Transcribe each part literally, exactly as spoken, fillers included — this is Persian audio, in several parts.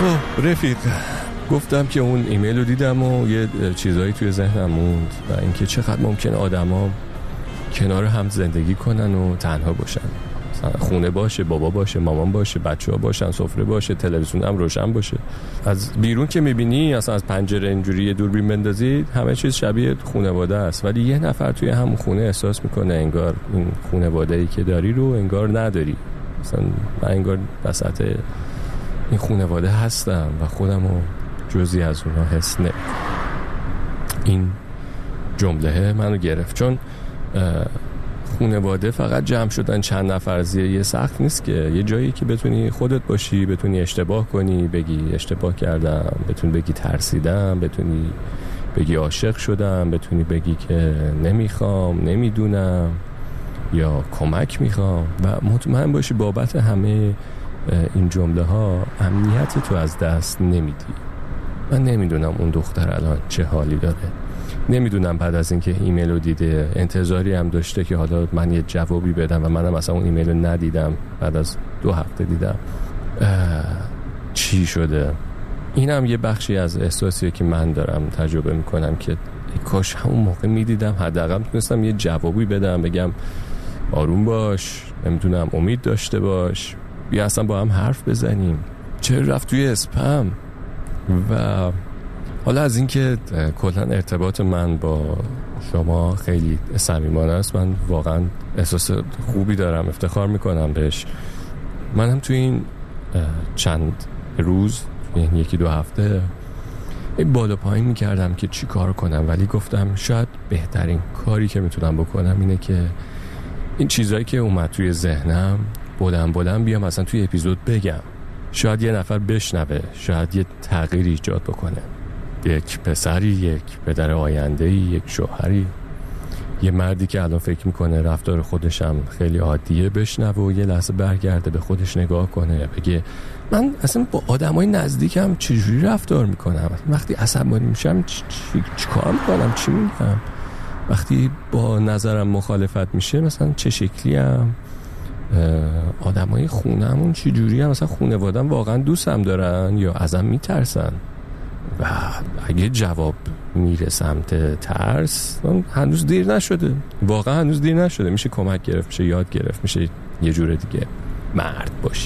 خب رفیق، گفتم که اون ایمیل رو دیدم و یه چیزایی توی ذهنم موند و اینکه چقدر ممکنه آدما کنار هم زندگی کنن و تنها باشن. خونه باشه، بابا باشه، مامان باشه، بچه‌ها باشن، سفره باشه، تلویزیون هم روشن باشه. از بیرون که می‌بینی، اصلا از پنجره اینجوری دوربین بندازید، همه چیز شبیه خانواده است، ولی یه نفر توی همون خونه احساس میکنه انگار این خانواده‌ای که داری رو انگار نداری. مثلا من انگار وسط این خانواده هستم و خودم رو جزئی از اونها حس نمی‌کنم. این جمله منو گرفت، چون خانواده فقط جمع شدن چند نفر زیه یه سقف نیست، که یه جایی که بتونی خودت باشی، بتونی اشتباه کنی، بگی اشتباه کردم، بتونی بگی ترسیدم، بتونی بگی عاشق شدم، بتونی بگی که نمیخوام، نمیدونم یا کمک میخوام و مطمئن باشی بابت همه این جمله ها امنیت تو از دست نمیدی. من نمیدونم اون دختر الان چه حالی داره، نمیدونم بعد از اینکه ایمیل رو دیده انتظاری هم داشته که حالا من یه جوابی بدم و منم مثلا اون ایمیل رو ندیدم، بعد از دو هفته دیدم چی شده. اینم یه بخشی از احساسیه که من دارم تجربه میکنم که کاش همون موقع میدیدم، حداقل میتونستم یه جوابی بدم، بگم آروم باش، نمیدونم امید داشته باش، بیا اصلا با هم حرف بزنیم، چرا رفت توی اسپم. و حالا از اینکه کلا ارتباط من با شما خیلی صمیمانه است، من واقعا احساس خوبی دارم، افتخار میکنم بهش. من هم توی این چند روز، یعنی یکی دو هفته بالا پایین میکردم که چی کار کنم، ولی گفتم شاید بهترین کاری که میتونم بکنم اینه که این چیزایی که اومد توی ذهنم بلند بلند بیام اصلا توی اپیزود بگم، شاید یه نفر بشنوه، شاید یه تغییر ایجاد بکنه. یک پسری، یک پدر آینده‌ای، یک شوهری، یه مردی که الان فکر میکنه رفتار خودشم خیلی عادیه، بشنوه و یه لحظه برگرده به خودش نگاه کنه، بگه من اصلا با آدمای نزدیکم چجوری رفتار میکنم، وقتی عصبانی میشم چی, چی, چی کار میکنم، چی میگم، وقتی با نظرم مخالفت میشه مثلا چه شکلیم، آدمای خونه‌مون چجوری هم، مثلا خانواده‌ام واقعا دوستم دارن یا ازم میترسن. و اگه جواب میره سمت ترس، هنوز دیر نشده، واقعا هنوز دیر نشده، میشه کمک گرفت، میشه یاد گرفت، میشه یه جور دیگه مرد باشی.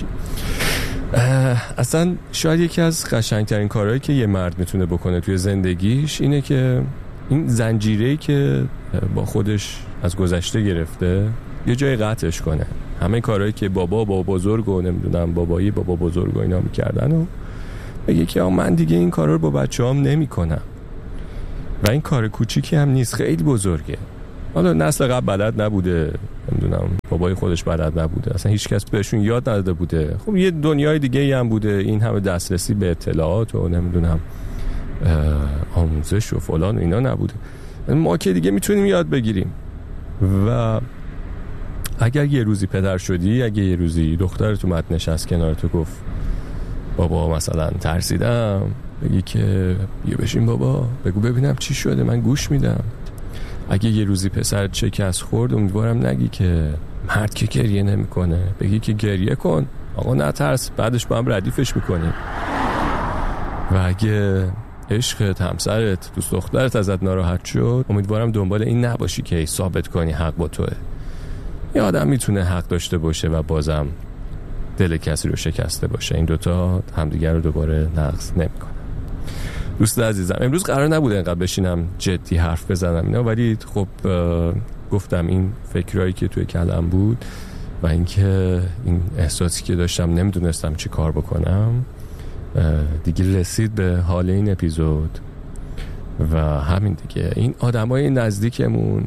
اصلا شاید یکی از قشنگترین کارهایی که یه مرد میتونه بکنه توی زندگیش اینه که این زنجیره‌ای که با خودش از گذشته گرفته یه جای قطعش کنه. همه کارهایی که بابا بابا بزرگ و نمیدونم بابایی بابا بزرگ و اینا میکردن و بگه که من دیگه این کارا رو با بچه‌هام نمی‌کنم. و این کار کوچیکی هم نیست، خیلی بزرگه. حالا نسل قبل بلد نبوده، نمیدونم بابای خودش بلد نبوده، اصلا هیچ کس بهشون یاد نداده بوده، خب یه دنیای دیگه هم بوده، این همه دسترسی به اطلاعات و نمیدونم آموزش و فلان و اینا نبوده. ما که دیگه میتونیم یاد بگیریم. و اگر یه روزی پدر شدی، اگه یه روزی دخترت اومد نشست کنار تو گفت بابا مثلا ترسیدم، بگی که بیا بشین بابا، بگو ببینم چی شده، من گوش میدم. اگه یه روزی پسرت شکست خورد، امیدوارم نگی که مرد که گریه نمیکنه، بگی که گریه کن آقا، نترس، بعدش با هم ردیفش میکنیم. و اگه عشقت، همسرت، دوست دخترت ازت ناراحت شد، امیدوارم دنبال این نباشی که ثابت کنی حق با توه. یه آدم میتونه حق داشته باشه و بازم دل کسی رو شکسته باشه، این دوتا همدیگر رو دوباره نقص نمیکنه. دوست عزیزم، امروز قرار نبوده اینقدر بشینم جدی حرف بزنم اینا، ولی خب گفتم این فکرایی که توی کلم بود و اینکه این احساسی که داشتم نمیدونستم چی کار بکنم دیگه رسید به حال این اپیزود. و همین دیگه، این آدمای نزدیکمون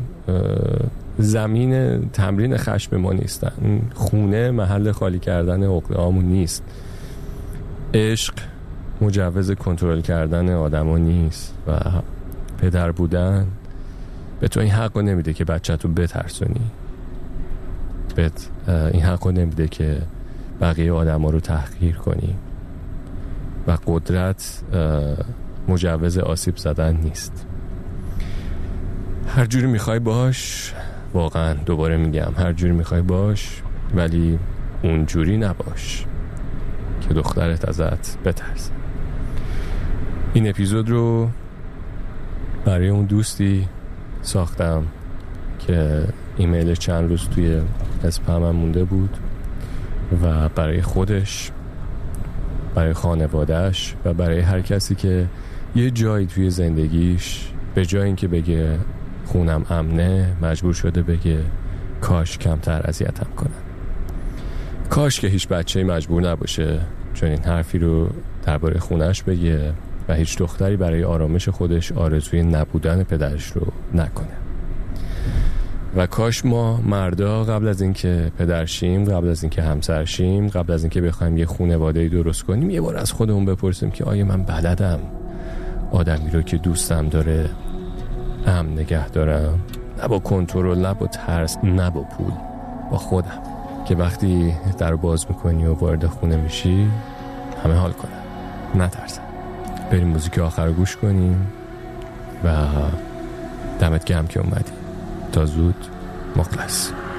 زمین تمرین خشم ما نیستن، خونه محل خالی کردن عقده‌هامون نیست، عشق مجوز کنترل کردن آدما نیست و پدر بودن به تو این حقو نمیده که بچه‌تو بترسونی، بهت این حقو نمیده که بقیه آدما رو تحقیر کنی و قدرت مجوز آسیب زدن نیست. هر جوری میخوای باش، واقعا دوباره میگم هر جوری میخوای باش، ولی اون جوری نباش که دخترت ازت بترسه. این اپیزود رو برای اون دوستی ساختم که ایمیل چند روز توی اسپمم مونده بود و برای خودش، برای خانوادهش و برای هر کسی که یه جایی توی زندگیش به جای اینکه بگه خونم امنه مجبور شده بگه کاش کمتر اذیتم کنن. کاش که هیچ بچه‌ای مجبور نباشه چون این حرفی رو درباره خونش بگه و هیچ دختری برای آرامش خودش آرزوی نبودن پدرش رو نکنه. و کاش ما مردا قبل از اینکه پدر شیم، قبل از اینکه همسر شیم، قبل از اینکه بخوایم یه خانواده‌ای درست کنیم، یه بار از خودمون بپرسیم که آیا من بلدم آدمی رو که دوستم داره امن نگه دارم؟ نه با کنترل، نه با ترس، نه با پول، با خودم، که وقتی در باز میکنی و وارد خونه میشی همه حال کنن، نترسن. بریم موزیک آخر رو گوش کنیم و دمت گرم که اومدی. تا زود، مخلص.